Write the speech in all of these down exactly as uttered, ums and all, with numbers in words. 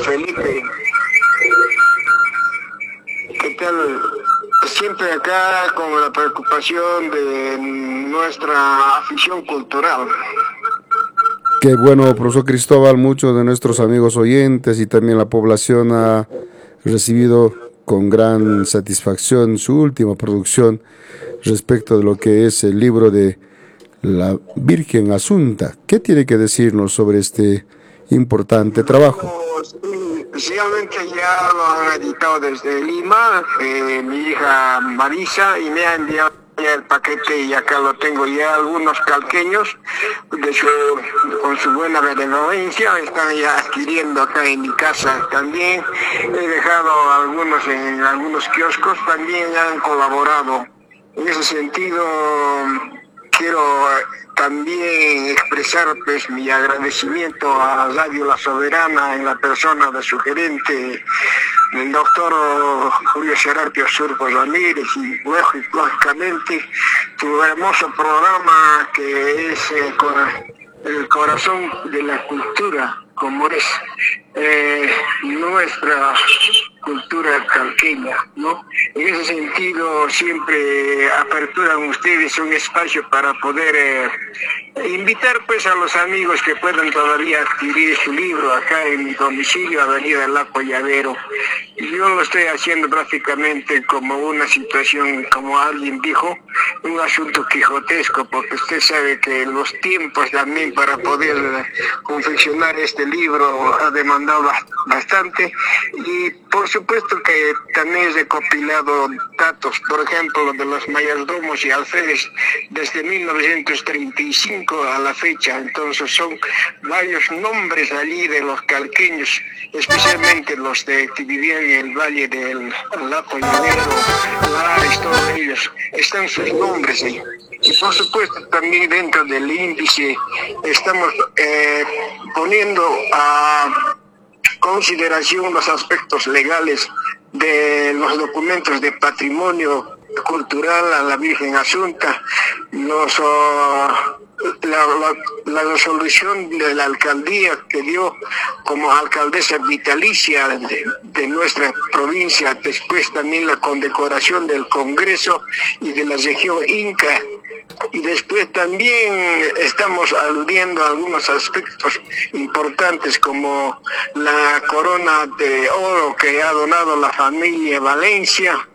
Felipe. ¿Qué tal? Siempre acá con la preocupación de nuestra afición cultural. Qué bueno, profesor Cristóbal, muchos de nuestros amigos oyentes y también la población ha recibido con gran satisfacción su última producción respecto de lo que es el libro de la Virgen Asunta. ¿Qué tiene que decirnos sobre este importante trabajo? Realmente ya lo han editado desde Lima, eh, mi hija Marisa, y me ha enviado ya el paquete y acá lo tengo ya algunos calqueños de su, con su buena benevolencia están ya adquiriendo acá en mi casa también. He dejado algunos en algunos kioscos, también han colaborado. En ese sentido quiero también expresar pues mi agradecimiento a Radio La Soberana en la persona de su gerente, el doctor Julio Serapio Surco Ramírez, y lógicamente tu hermoso programa que es eh, el corazón de la cultura, como es eh, nuestra cultura calqueña, ¿no? En ese sentido siempre aperturan ustedes un espacio para poder eh, invitar pues a los amigos que puedan todavía adquirir su libro acá en mi domicilio, Avenida Laco Llavero. Yo lo estoy haciendo prácticamente como una situación, como alguien dijo, un asunto quijotesco, porque usted sabe que los tiempos también para poder confeccionar este libro ha demandado bastante, y por supuesto que también he recopilado datos, por ejemplo, de los mayordomos y alférez desde mil novecientos treinta y cinco a la fecha. Entonces son varios nombres allí de los calqueños, especialmente los de que vivían en el valle del Lapo Llanero, Lares, todos ellos, están sus nombres ahí. Y por supuesto también dentro del índice estamos eh, poniendo a consideración los aspectos legales de los documentos de patrimonio cultural a la Virgen Asunta, los, uh, la, la, la resolución de la alcaldía que dio como alcaldesa vitalicia de, de nuestra provincia, después también la condecoración del Congreso y de la región Inca. Y después también estamos aludiendo a algunos aspectos importantes como la corona de oro que ha donado la familia Valencia,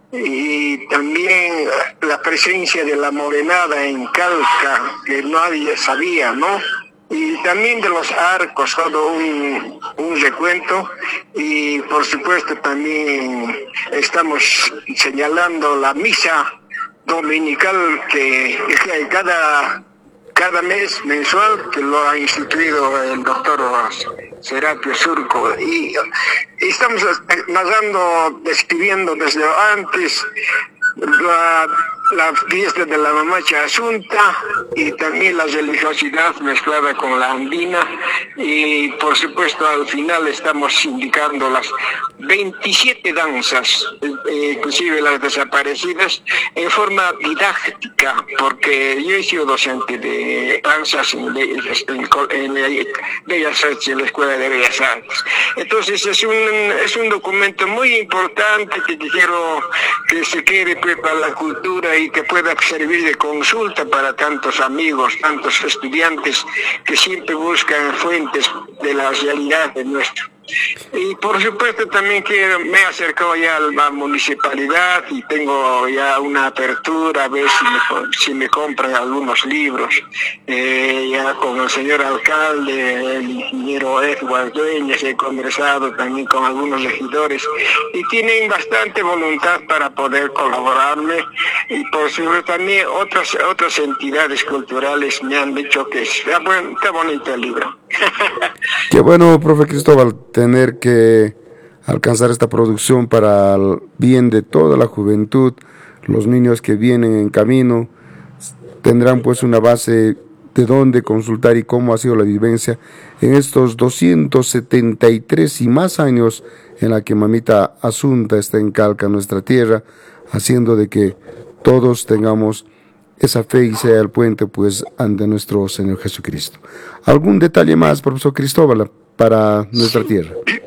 y también la presencia de la morenada en Calca, que nadie sabía, ¿no? Y también de los arcos, todo un, un recuento, y por supuesto también estamos señalando la misa dominical que, que cada, cada mes mensual que lo ha instituido el doctor Serapio Surco, y estamos narrando, describiendo desde antes la, la fiesta de la Mamacha Asunta y también la religiosidad mezclada con la andina, y por supuesto al final estamos indicando las veintisiete danzas, eh, inclusive las desaparecidas, en forma didáctica, porque yo he sido docente de danzas en, en, en Bellas Artes, en la Escuela de Bellas Artes. Entonces es un, es un documento muy importante que quiero que se quede pues para la cultura y que pueda servir de consulta para tantos amigos, tantos estudiantes que siempre buscan fuentes de la realidad de nuestro. Y por supuesto también que me he acercado ya a la municipalidad y tengo ya una apertura a ver si me, si me compran algunos libros, eh, ya con el señor alcalde, el ingeniero Edward Dueñas, he conversado también con algunos regidores y tienen bastante voluntad para poder colaborarme, y por supuesto también otras otras entidades culturales me han dicho que está, buen, está bonito el libro. Qué bueno, profe Cristóbal, tener que alcanzar esta producción para el bien de toda la juventud. Los niños que vienen en camino tendrán pues una base de dónde consultar y cómo ha sido la vivencia en estos doscientos setenta y tres y más años en la que Mamita Asunta está en Calca, nuestra tierra, haciendo de que todos tengamos esa fe y sea el puente pues ante nuestro Señor Jesucristo. ¿Algún detalle más, profesor Cristóbal, para nuestra tierra?